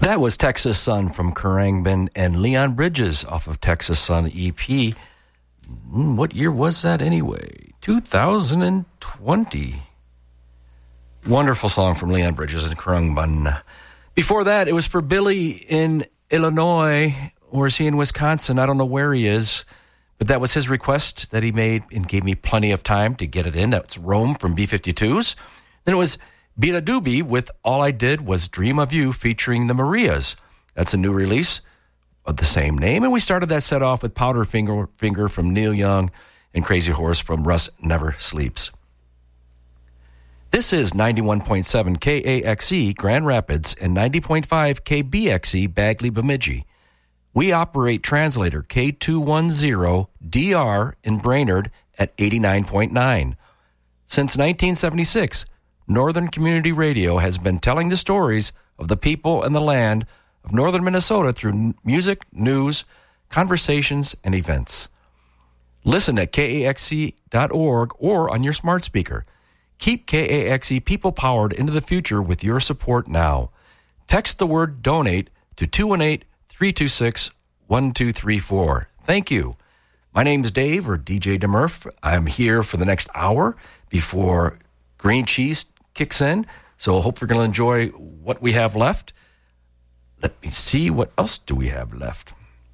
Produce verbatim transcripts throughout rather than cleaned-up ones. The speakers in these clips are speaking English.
That was Texas Sun from Khruangbin and Leon Bridges off of Texas Sun E P. What year was that anyway? two thousand twenty. Wonderful song from Leon Bridges and Khruangbin. Before that, it was for Billy in Illinois, or is he in Wisconsin? I don't know where he is, but that was his request that he made and gave me plenty of time to get it in. That's Rome from B fifty-twos. Then it was Bela Doobie with All I Did Was Dream of You featuring the Marias. That's a new release of the same name. And we started that set off with Powder Finger, Finger from Neil Young and Crazy Horse from Russ Never Sleeps. This is ninety-one point seven K A X E Grand Rapids and ninety point five K B X E Bagley Bemidji. We operate translator K two ten D R in Brainerd at eighty-nine point nine. Since nineteen seventy-six, Northern Community Radio has been telling the stories of the people and the land of northern Minnesota through music, news, conversations, and events. Listen at K A X E dot org or on your smart speaker. Keep K A X E people-powered into the future with your support now. Text the word DONATE to two one eight, three two six, one two three four. Thank you. My name's Dave, or D J DeMurph. I'm here for the next hour before Green Cheese kicks in, so I hope you're going to enjoy what we have left. Let me see, what else do we have left?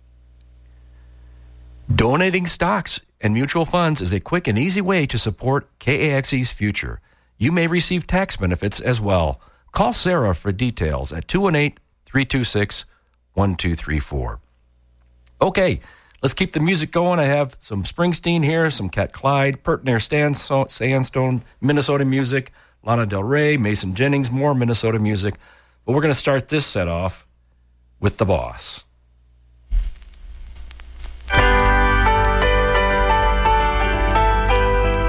Donating stocks and mutual funds is a quick and easy way to support K A X E's future. You may receive tax benefits as well. Call Sarah for details at two one eight, three two six, one two three four. Okay, let's keep the music going. I have some Springsteen here, some Cat Clyde, Pertner Sandstone, Minnesota music, Lana Del Rey, Mason Jennings, more Minnesota music. But we're going to start this set off with The Boss.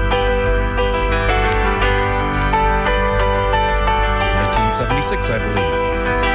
nineteen seventy-six, I believe.